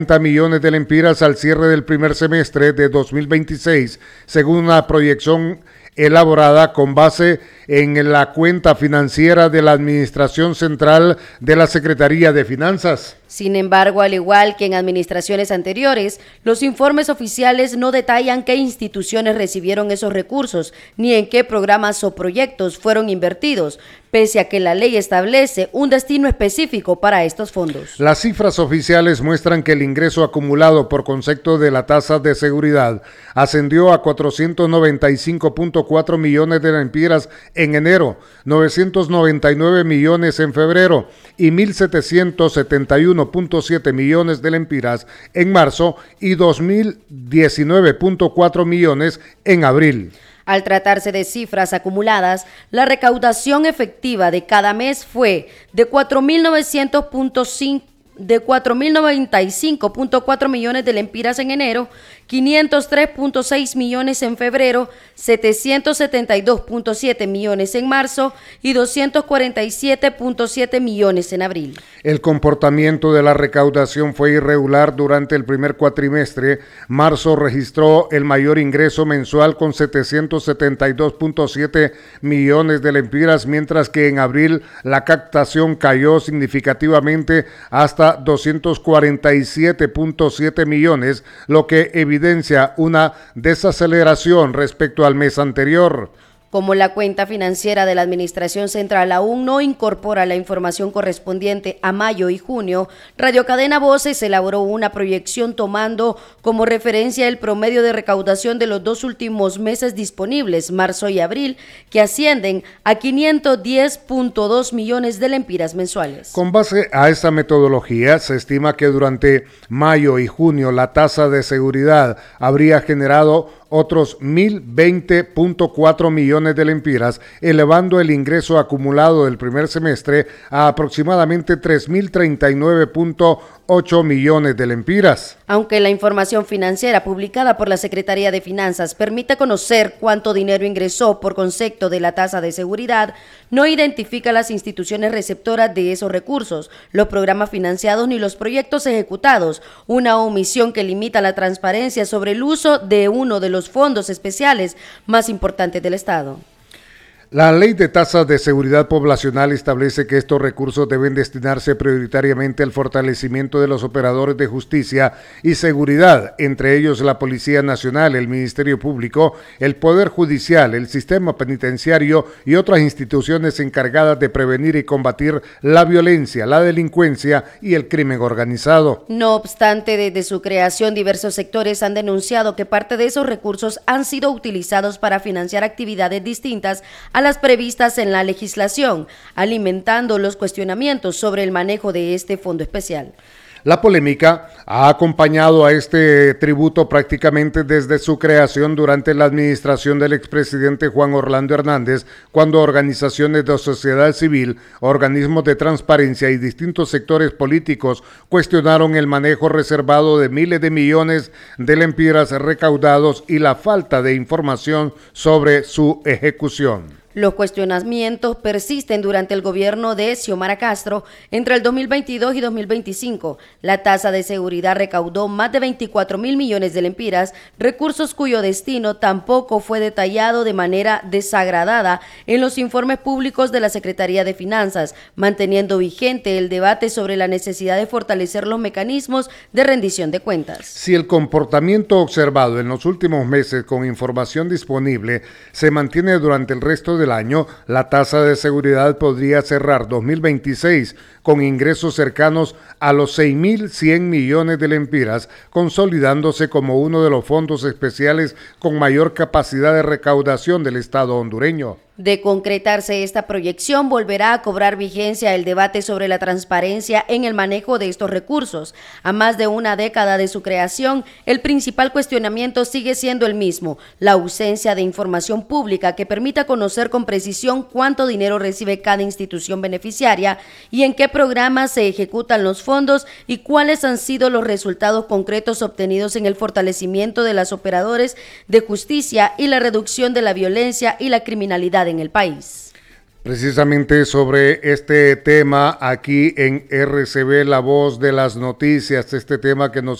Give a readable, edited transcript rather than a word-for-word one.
millones de lempiras al cierre del primer semestre de 2026, según una proyección elaborada con base en la cuenta financiera de la Administración Central de la Secretaría de Finanzas. Sin embargo, al igual que en administraciones anteriores, los informes oficiales no detallan qué instituciones recibieron esos recursos, ni en qué programas o proyectos fueron invertidos, pese a que la ley establece un destino específico para estos fondos. Las cifras oficiales muestran que el ingreso acumulado por concepto de la tasa de seguridad ascendió a 495.4 millones de lempiras en enero, 999 millones en febrero y 1.771.7 millones de lempiras en marzo y 2.019.4 millones en abril. Al tratarse de cifras acumuladas, la recaudación efectiva de cada mes fue de 4.095.4 millones de lempiras en enero, 503.6 millones en febrero, 772.7 millones en marzo y 247.7 millones en abril. El comportamiento de la recaudación fue irregular durante el primer cuatrimestre. Marzo registró el mayor ingreso mensual con 772.7 millones de lempiras, mientras que en abril la captación cayó significativamente hasta 247.7 millones, lo que evidencia una desaceleración respecto al mes anterior. Como la cuenta financiera de la Administración Central aún no incorpora la información correspondiente a mayo y junio, Radio Cadena Voces elaboró una proyección tomando como referencia el promedio de recaudación de los dos últimos meses disponibles, marzo y abril, que ascienden a 510.2 millones de lempiras mensuales. Con base a esta metodología, se estima que durante mayo y junio la tasa de seguridad habría generado otros 1.020.4 millones de lempiras, elevando el ingreso acumulado del primer semestre a aproximadamente 3.039.8 millones de lempiras. Aunque la información financiera publicada por la Secretaría de Finanzas permite conocer cuánto dinero ingresó por concepto de la tasa de seguridad, no identifica las instituciones receptoras de esos recursos, los programas financiados ni los proyectos ejecutados, una omisión que limita la transparencia sobre el uso de uno de los fondos especiales más importantes del Estado. La Ley de Tasas de Seguridad Poblacional establece que estos recursos deben destinarse prioritariamente al fortalecimiento de los operadores de justicia y seguridad, entre ellos la Policía Nacional, el Ministerio Público, el Poder Judicial, el Sistema Penitenciario y otras instituciones encargadas de prevenir y combatir la violencia, la delincuencia y el crimen organizado. No obstante, desde su creación, diversos sectores han denunciado que parte de esos recursos han sido utilizados para financiar actividades distintas a las previstas en la legislación, alimentando los cuestionamientos sobre el manejo de este fondo especial. La polémica ha acompañado a este tributo prácticamente desde su creación durante la administración del expresidente Juan Orlando Hernández, cuando organizaciones de sociedad civil, organismos de transparencia y distintos sectores políticos cuestionaron el manejo reservado de miles de millones de lempiras recaudados y la falta de información sobre su ejecución. Los cuestionamientos persisten durante el gobierno de Xiomara Castro. Entre el 2022 y 2025, la tasa de seguridad recaudó más de 24.000 millones de lempiras, recursos cuyo destino tampoco fue detallado de manera desagradada en los informes públicos de la Secretaría de Finanzas, manteniendo vigente el debate sobre la necesidad de fortalecer los mecanismos de rendición de cuentas. Si el comportamiento observado en los últimos meses con información disponible se mantiene durante el resto del año, la tasa de seguridad podría cerrar 2026 con ingresos cercanos a los 6.100 millones de lempiras, consolidándose como uno de los fondos especiales con mayor capacidad de recaudación del Estado hondureño. De concretarse esta proyección, volverá a cobrar vigencia el debate sobre la transparencia en el manejo de estos recursos. A más de una década de su creación, el principal cuestionamiento sigue siendo el mismo: la ausencia de información pública que permita conocer con precisión cuánto dinero recibe cada institución beneficiaria y en qué programas se ejecutan los fondos y cuáles han sido los resultados concretos obtenidos en el fortalecimiento de los operadores de justicia y la reducción de la violencia y la criminalidad en el país. Precisamente sobre este tema aquí en RCB, La Voz de las Noticias, este tema que nos